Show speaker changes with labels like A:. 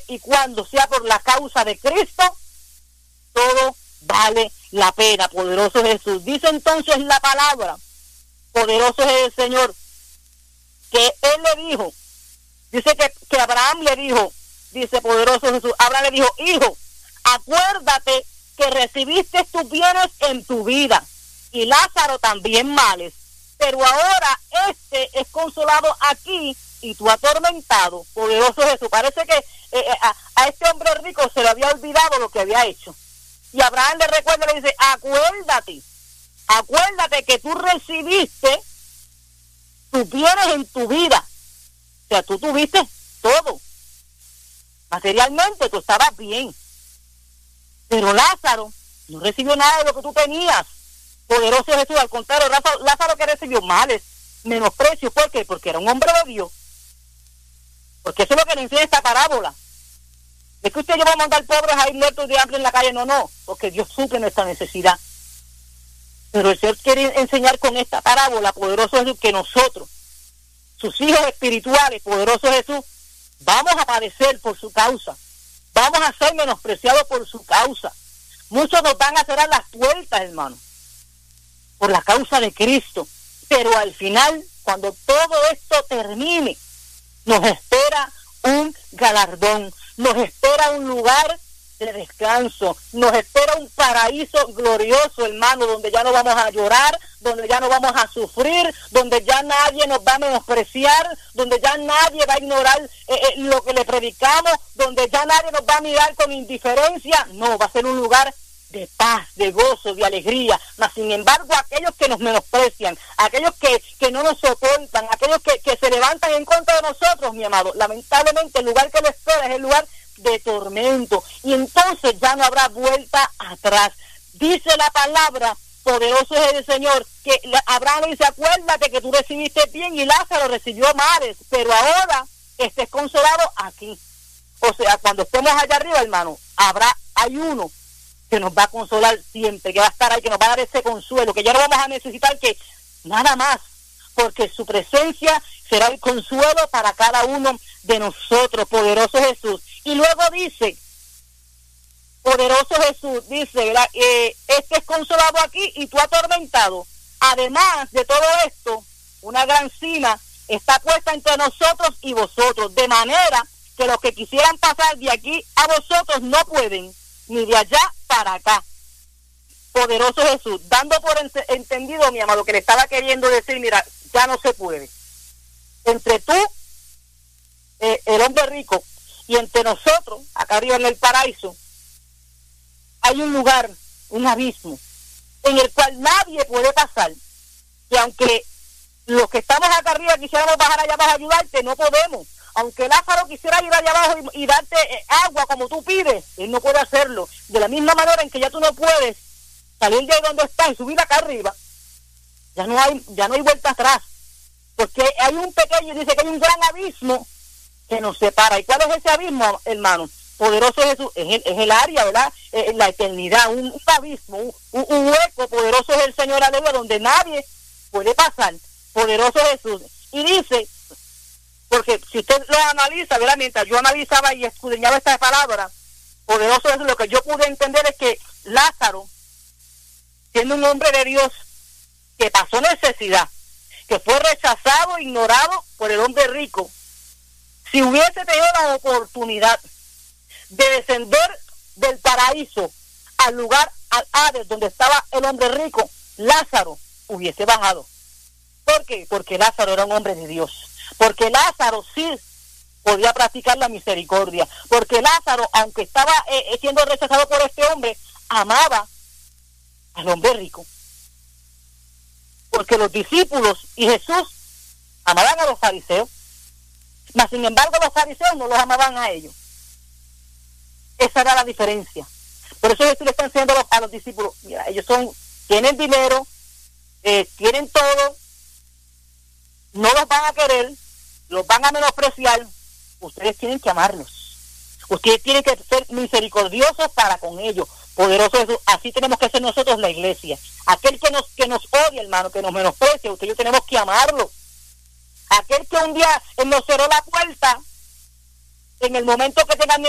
A: y cuando sea por la causa de Cristo, todo vale la pena. Poderoso Jesús. Dice entonces la palabra, poderoso es el Señor, que Él le dijo, dice que Abraham le dijo, dice poderoso Jesús, Abraham le dijo: hijo, acuérdate que recibiste tus bienes en tu vida, y Lázaro también males, pero ahora es consolado aquí y tú atormentado. Poderoso Jesús. Parece que a este hombre rico se le había olvidado lo que había hecho. Y Abraham le recuerda, le dice: acuérdate que tú recibiste tus bienes en tu vida. O sea, tú tuviste todo. Materialmente tú estabas bien. Pero Lázaro no recibió nada de lo que tú tenías. Poderoso Jesús. Al contrario, Lázaro que recibió males, menosprecio. ¿Por qué? Porque era un hombre de Dios. Porque eso es lo que le enseña esta parábola. ¿Es que usted yo va a mandar pobres a ir muertos de hambre en la calle? No, porque Dios suple nuestra necesidad. Pero el Señor quiere enseñar con esta parábola, poderoso Jesús, que nosotros, sus hijos espirituales, poderoso Jesús, vamos a padecer por su causa. Vamos a ser menospreciados por su causa. Muchos nos van a cerrar las puertas, hermano, por la causa de Cristo. Pero al final, cuando todo esto termine, nos espera un galardón, nos espera un lugar de descanso, nos espera un paraíso glorioso, hermano, donde ya no vamos a llorar, donde ya no vamos a sufrir, donde ya nadie nos va a menospreciar, donde ya nadie va a ignorar lo que le predicamos, donde ya nadie nos va a mirar con indiferencia. No, va a ser un lugar de paz, de gozo, de alegría. Mas sin embargo, aquellos que nos menosprecian, aquellos que no nos soportan, aquellos que se levantan en contra de nosotros, mi amado, lamentablemente el lugar que lo espera es el lugar de tormento, y entonces ya no habrá vuelta atrás. Dice la palabra, poderoso es el Señor, que Abraham dice: acuérdate que tú recibiste bien y Lázaro recibió males, pero ahora estés consolado aquí. O sea, cuando estemos allá arriba, hermano, hay uno que nos va a consolar siempre, que va a estar ahí, que nos va a dar ese consuelo, que ya no vamos a necesitar que nada más, porque su presencia será el consuelo para cada uno de nosotros. Poderoso Jesús. Y luego dice, poderoso Jesús, dice, este es consolado aquí y tú atormentado. Además de todo esto, una gran cima está puesta entre nosotros y vosotros, de manera que los que quisieran pasar de aquí a vosotros no pueden, ni de allá para acá. Poderoso Jesús, dando por entendido, mi amado, que le estaba queriendo decir: mira, ya no se puede. Entre tú, el hombre rico, y entre nosotros, acá arriba en el paraíso, hay un lugar, un abismo, en el cual nadie puede pasar. Y aunque los que estamos acá arriba quisiéramos bajar allá abajo a ayudarte, no podemos. Aunque Lázaro quisiera ir allá abajo y darte agua como tú pides, él no puede hacerlo. De la misma manera en que ya tú no puedes salir de donde estás y subir acá arriba, ya no hay vuelta atrás. Porque hay un pequeño, dice que hay un gran abismo que nos separa. ¿Y cuál es ese abismo, hermano? Poderoso Jesús, es el área, ¿verdad? La eternidad, un abismo, un hueco. Poderoso es el Señor, aleluya, donde nadie puede pasar. Poderoso Jesús. Y dice, porque si usted lo analiza, ¿verdad? Mientras yo analizaba y escudriñaba esta palabra, poderoso Jesús, lo que yo pude entender es que Lázaro, siendo un hombre de Dios que pasó necesidad, que fue rechazado, ignorado por el hombre rico, si hubiese tenido la oportunidad de descender del paraíso al lugar, al Hades, donde estaba el hombre rico, Lázaro hubiese bajado. ¿Por qué? Porque Lázaro era un hombre de Dios. Porque Lázaro sí podía practicar la misericordia. Porque Lázaro, aunque estaba siendo rechazado por este hombre, amaba al hombre rico. Porque los discípulos y Jesús amaban a los fariseos, mas sin embargo los fariseos no los amaban a ellos. Esa era la diferencia. Por eso Jesús le está enseñando a los discípulos: mira, ellos tienen dinero, tienen todo, no los van a querer, los van a menospreciar. Ustedes tienen que amarlos. Ustedes tienen que ser misericordiosos para con ellos. Poderoso Jesús. Así tenemos que ser nosotros, la iglesia. Aquel que nos odia, hermano, que nos menosprecia, ustedes tenemos que amarlo. Aquel que un día nos cerró la puerta, en el momento que tengan